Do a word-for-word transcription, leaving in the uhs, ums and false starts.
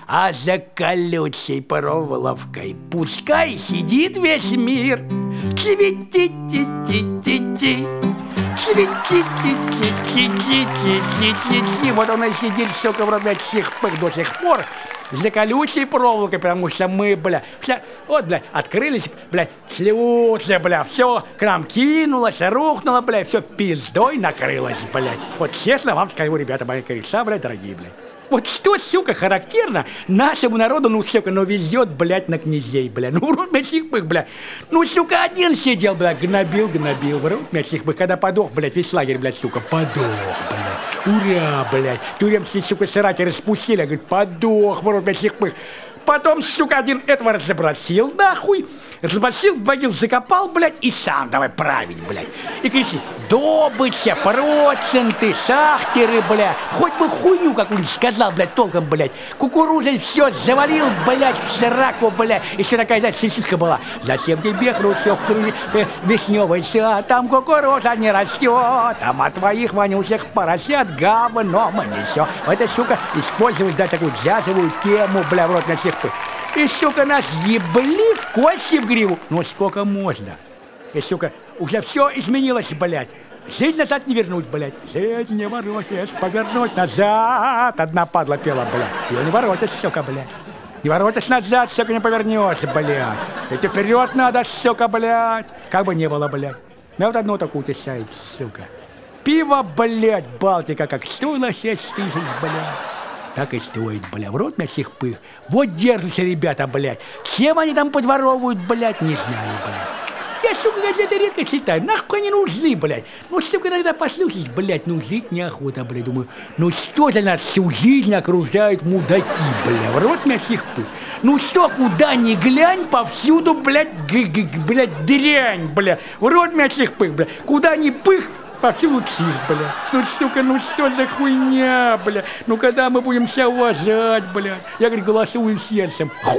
А за колючей проволокой пускай сидит весь мир. Цвети-ти-ти-ти-ти. Цвети-ти-ти-ти-ти-ти-ти. Вот он и сидит, сука, в роде чих-пых до сих пор. За колючей проволокой, потому что мы, бля, вся, вот, бля, открылись, бля, слезы, бля, все к нам кинулось, рухнуло, бля, все пиздой накрылось, блядь. Вот честно вам скажу, ребята, мои кореша, бля, дорогие, бля. Вот что, сука, характерно нашему народу, ну, сука, ну, везет, блядь, на князей, бля. Ну, урод мясих-пых, бля. Ну, сука, один сидел, бля, гнобил, гнобил. Урод мясих-пых, когда подох, блядь, весь лагерь, блядь, сука, подох, блядь. Ура, блядь. Тюремские, сука, сраки распустили, говорит, подох, урод мясих-пых. Потом, сука, один этого разобросил, нахуй. Разобросил, вводил, закопал, блядь, и сам давай править, блядь. И кричи, добыча, проценты, шахтеры, блядь. Хоть бы хуйню какую-нибудь сказал, блядь, толком, блядь. Кукурузой все завалил, блядь, в сраку, блядь. Еще такая, знаешь, сисичка была. Зачем тебе, Хрущев, э, вишневый сад? Там кукуруза не растет. Там от твоих вонючих поросят говном несет. Это, сука, использовать, да, такую джазовую тему, бля, в рот на всех. И, сука, нас ебли в кости в гриву. Ну, сколько можно? И, сука, уже все изменилось, блядь. Жизнь назад не вернуть, блядь. Жизнь не воротишь, повернуть назад. Одна падла пела, блядь. Ее не воротишь, сука, блядь. Не воротишь назад, сука, не повернешься, блядь. Идти вперед надо, сука, блядь. Как бы не было, блядь. Меня вот одно такое утешает, сука. Пиво, блядь, Балтика, как стоило шесть тысяч, блядь. Так и стоит, бля, в рот мясих-пых. Вот держатся ребята, блядь. Чем они там подворовывают, блядь, не знаю, блядь. Я, сука, газеты редко читаю. Нахуй они нужны, блядь. Ну, сука, иногда послушать, блядь, ну, жить неохота, блядь. Думаю, ну, что за нас всю жизнь окружают мудаки, бля, в рот мясих-пых. Ну, что, куда ни глянь, повсюду, блядь, блядь, дрянь, бля, в рот мясих-пых, бля. Куда ни пых, повсюду чих, бля. Ну, сука, ну что за хуйня, бля? Ну, когда мы будем себя уважать, бля? Я, говорит, голосую сердцем.